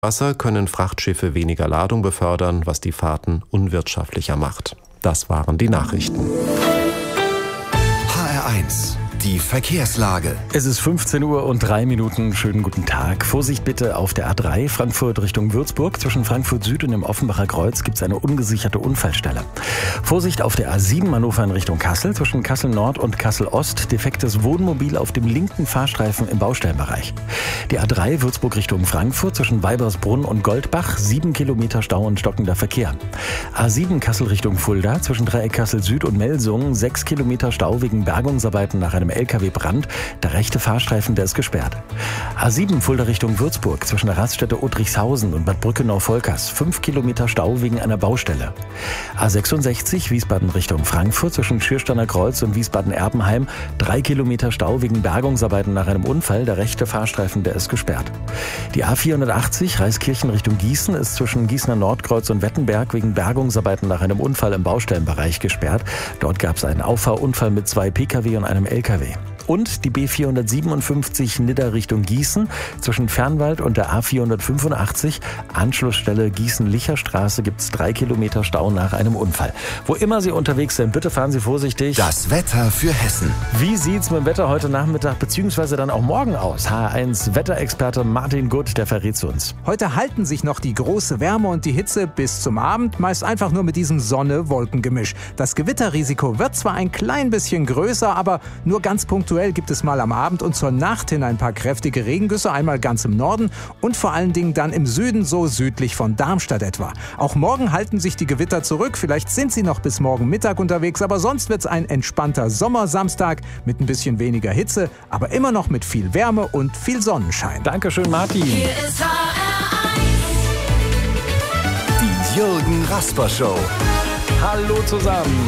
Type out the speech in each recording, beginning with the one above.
Wasser können Frachtschiffe weniger Ladung befördern, was die Fahrten unwirtschaftlicher macht. Das waren die Nachrichten. HR1, die Verkehrslage. Es ist 15:03 Uhr. Schönen guten Tag. Vorsicht bitte auf der A3 Frankfurt Richtung Würzburg. Zwischen Frankfurt Süd und dem Offenbacher Kreuz gibt es eine ungesicherte Unfallstelle. Vorsicht auf der A7 Hannover in Richtung Kassel. Zwischen Kassel Nord und Kassel Ost defektes Wohnmobil auf dem linken Fahrstreifen im Baustellenbereich. Die A3 Würzburg Richtung Frankfurt zwischen Weibersbrunn und Goldbach 7 Kilometer Stau und stockender Verkehr. A7 Kassel Richtung Fulda zwischen Dreieck Kassel Süd und Melsungen 6 Kilometer Stau wegen Bergungsarbeiten nach einem LKW-Brand. Der rechte Fahrstreifen, der ist gesperrt. A7 Fulda Richtung Würzburg zwischen der Raststätte Otrichshausen und Bad Brückenau-Volkers 5 Kilometer Stau wegen einer Baustelle. A66 Wiesbaden Richtung Frankfurt zwischen Schiersteiner Kreuz und Wiesbaden-Erbenheim 3 Kilometer Stau wegen Bergungsarbeiten nach einem Unfall. Der rechte Fahrstreifen, der ist gesperrt. Die A480 Reiskirchen Richtung Gießen ist zwischen Gießener Nordkreuz und Wettenberg wegen Bergungsarbeiten nach einem Unfall im Baustellenbereich gesperrt. Dort gab es einen Auffahrunfall mit 2 Pkw und einem LKW. Und die B457 Nidda Richtung Gießen zwischen Fernwald und der A485 Anschlussstelle Gießen-Licher-Straße gibt es 3 Kilometer Stau nach einem Unfall. Wo immer Sie unterwegs sind, bitte fahren Sie vorsichtig. Das Wetter für Hessen. Wie sieht's mit dem Wetter heute Nachmittag bzw. dann auch morgen aus? HR1 Wetterexperte Martin Gutt, der verrät uns. Heute halten sich noch die große Wärme und die Hitze bis zum Abend, meist einfach nur mit diesem Sonne-Wolken-Gemisch. Das Gewitterrisiko wird zwar ein klein bisschen größer, aber nur ganz punktuell gibt es mal am Abend und zur Nacht hin ein paar kräftige Regengüsse, einmal ganz im Norden und vor allen Dingen dann im Süden, so südlich von Darmstadt etwa. Auch morgen halten sich die Gewitter zurück, vielleicht sind sie noch bis morgen Mittag unterwegs, aber sonst wird es ein entspannter Sommersamstag mit ein bisschen weniger Hitze, aber immer noch mit viel Wärme und viel Sonnenschein. Dankeschön, Martin. Hier ist HR1. Die Jürgen Rasper Show. Hallo zusammen.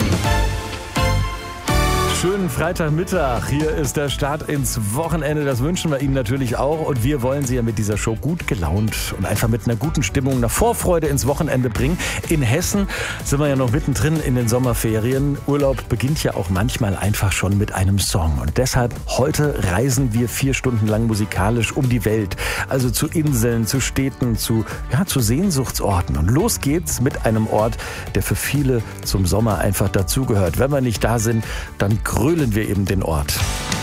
Schönen Freitagmittag. Hier ist der Start ins Wochenende. Das wünschen wir Ihnen natürlich auch. Und wir wollen Sie ja mit dieser Show gut gelaunt und einfach mit einer guten Stimmung, einer Vorfreude ins Wochenende bringen. In Hessen sind wir ja noch mittendrin in den Sommerferien. Urlaub beginnt ja auch manchmal einfach schon mit einem Song. Und deshalb heute reisen wir 4 Stunden lang musikalisch um die Welt. Also zu Inseln, zu Städten, zu Sehnsuchtsorten. Und los geht's mit einem Ort, der für viele zum Sommer einfach dazugehört. Wenn wir nicht da sind, dann grölen wir eben den Ort.